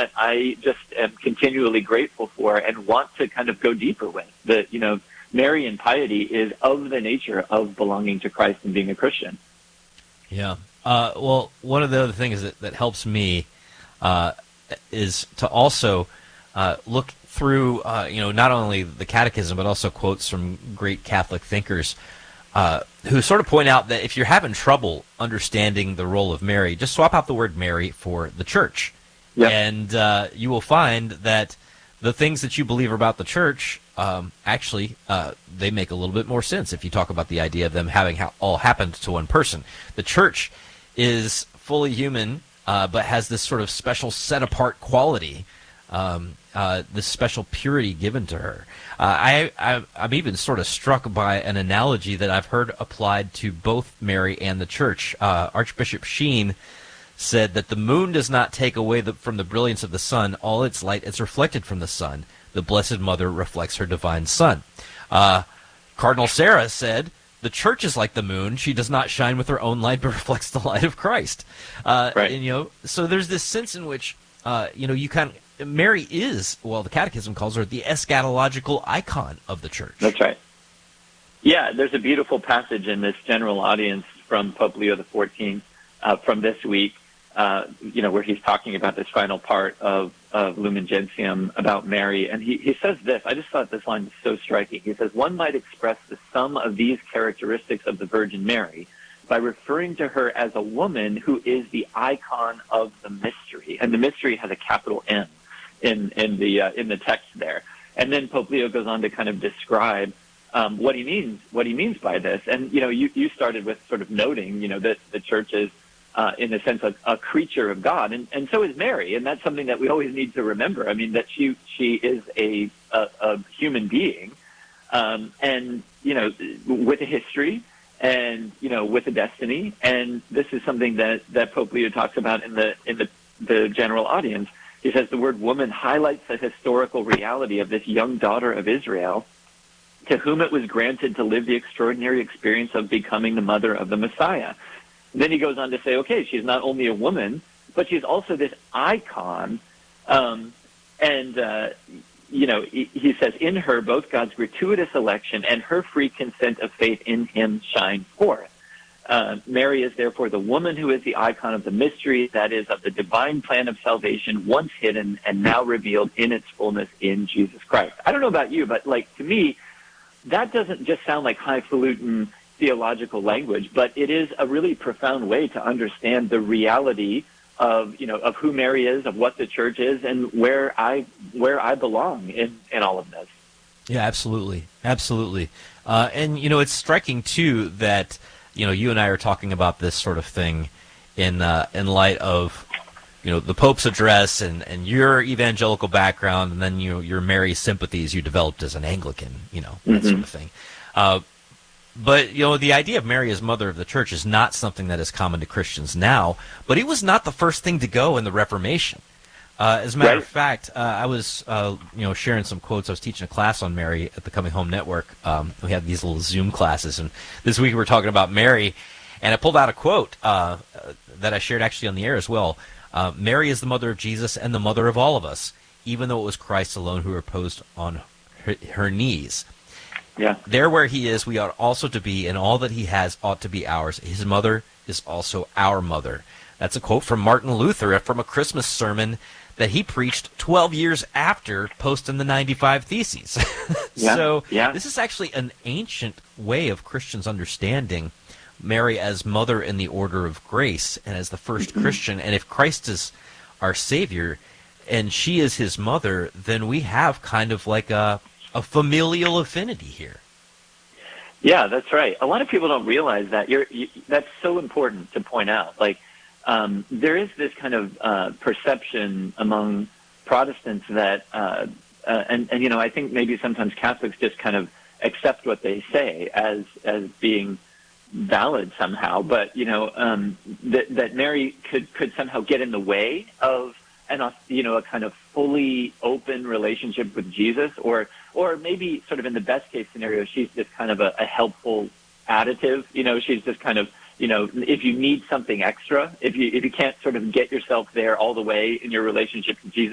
that I just am continually grateful for and want to kind of go deeper with. That, Marian piety is of the nature of belonging to Christ and being a Christian. Yeah. Well, one of the other things that helps me is to also look through, not only the Catechism, but also quotes from great Catholic thinkers who sort of point out that if you're having trouble understanding the role of Mary, just swap out the word Mary for the Church. Yep. And you will find that the things that you believe about the Church, actually, they make a little bit more sense if you talk about the idea of them having all happened to one person. The Church is fully human, but has this sort of special set-apart quality, this special purity given to her. I'm even sort of struck by an analogy that I've heard applied to both Mary and the Church. Archbishop Sheen said that the moon does not take away from the brilliance of the sun. All its light is reflected from the sun. The Blessed Mother reflects her divine Son. Cardinal Sarah said, the Church is like the moon. She does not shine with her own light, but reflects the light of Christ. Right. And, so there's this sense in which, Mary is, the Catechism calls her the eschatological icon of the Church. That's right. Yeah, there's a beautiful passage in this general audience from Pope Leo XIV from this week, where he's talking about this final part of Lumen Gentium about Mary. And he says this. I just thought this line was so striking. He says, one might express the sum of these characteristics of the Virgin Mary by referring to her as a woman who is the icon of the mystery. And the mystery has a capital M in the text there. And then Pope Leo goes on to kind of describe what he means by this. And, you started with sort of noting, that the Church is, in a sense, a creature of God, and so is Mary, and that's something that we always need to remember. I mean, that she is a human being, and with a history, and with a destiny, and this is something that Pope Leo talks about in the general audience. He says the word woman highlights the historical reality of this young daughter of Israel, to whom it was granted to live the extraordinary experience of becoming the mother of the Messiah. Then he goes on to say, okay, she's not only a woman, but she's also this icon. He says, in her, both God's gratuitous election and her free consent of faith in him shine forth. Mary is therefore the woman who is the icon of the mystery, that is, of the divine plan of salvation, once hidden and now revealed in its fullness in Jesus Christ. I don't know about you, but to me, that doesn't just sound like highfalutin theological language, but it is a really profound way to understand the reality of who Mary is, of what the Church is, and where I belong in all of this. Yeah, absolutely. And it's striking too that you and I are talking about this sort of thing in light of the Pope's address and your evangelical background, and then your Mary sympathies you developed as an Anglican, that sort of thing. But, the idea of Mary as mother of the Church is not something that is common to Christians now, but it was not the first thing to go in the Reformation. As a matter of fact, I was, sharing some quotes. I was teaching a class on Mary at the Coming Home Network. We had these little Zoom classes, and this week we were talking about Mary, and I pulled out a quote that I shared actually on the air as well. Mary is the mother of Jesus and the mother of all of us, even though it was Christ alone who reposed on her knees. Yeah. There where he is, we ought also to be, and all that he has ought to be ours. His mother is also our mother. That's a quote from Martin Luther from a Christmas sermon that he preached 12 years after posting the 95 Theses. This is actually an ancient way of Christians understanding Mary as mother in the order of grace and as the first Christian. And if Christ is our Savior and she is his mother, then we have kind of like a familial affinity here. Yeah, that's right. A lot of people don't realize that. That's so important to point out. There is this kind of perception among Protestants that, I think maybe sometimes Catholics just kind of accept what they say as being valid somehow. But that Mary could somehow get in the way of a kind of fully open relationship with Jesus, or maybe sort of in the best case scenario, she's just kind of a helpful additive. She's just kind of, if you need something extra, if you can't sort of get yourself there all the way in your relationship with Jesus,